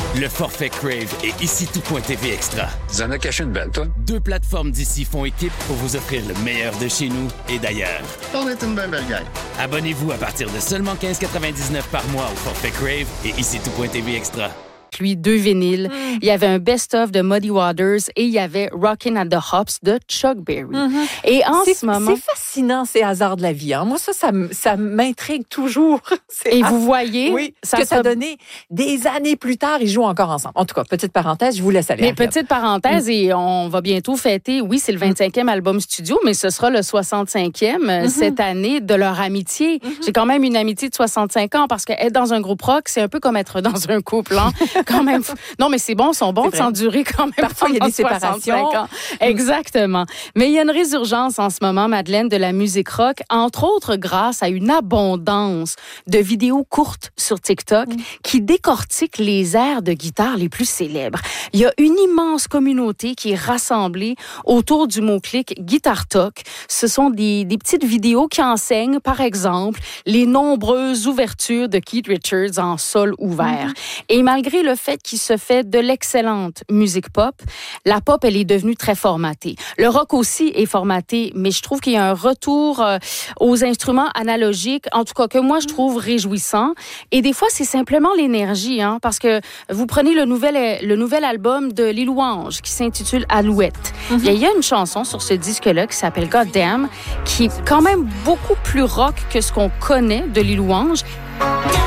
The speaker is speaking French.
Le forfait Crave et ici tout.tv Extra. Tu en as caché une belle, toi? 2 plateformes d'ici font équipe pour vous offrir le meilleur de chez nous et d'ailleurs. On est une belle gang. Abonnez-vous à partir de seulement 15,99 par mois au forfait Crave et ici tout.tv Extra. Lui, 2 vinyles. Il y avait un best-of de Muddy Waters et il y avait Rockin' at the Hops de Chuck Berry. Et en ce moment... C'est fascinant, ces hasards de la vie. Hein? Moi, ça m'intrigue toujours. Et vous voyez... Oui, ça a donné des années plus tard, ils jouent encore ensemble. En tout cas, petite parenthèse, je vous laisse aller. Mais petite parenthèse, et on va bientôt fêter, oui, c'est le 25e album studio, mais ce sera le 65e cette année de leur amitié. J'ai quand même une amitié de 65 ans parce qu'être dans un groupe rock, c'est un peu comme être dans un couple. Hein? Quand même. Non, mais c'est bon, ils sont bons de s'endurer quand même. Parfois, il y a des séparations. Ans. Exactement. Mais il y a une résurgence en ce moment, Madeleine, de la musique rock, entre autres grâce à une abondance de vidéos courtes sur TikTok qui décortiquent les airs de guitare les plus célèbres. Il y a une immense communauté qui est rassemblée autour du mot-clic Guitar Talk. Ce sont des petites vidéos qui enseignent, par exemple, les nombreuses ouvertures de Keith Richards en sol ouvert. Et malgré le fait qu'il se fait de l'excellente musique pop, la pop, elle est devenue très formatée. Le rock aussi est formaté, mais je trouve qu'il y a un retour aux instruments analogiques, en tout cas que moi je trouve réjouissant. Et des fois, c'est simplement l'énergie, hein, parce que vous prenez le nouvel album de Les Louanges qui s'intitule Alouette. Il y a une chanson sur ce disque-là qui s'appelle Goddamn, qui est quand même beaucoup plus rock que ce qu'on connaît de Les Louanges.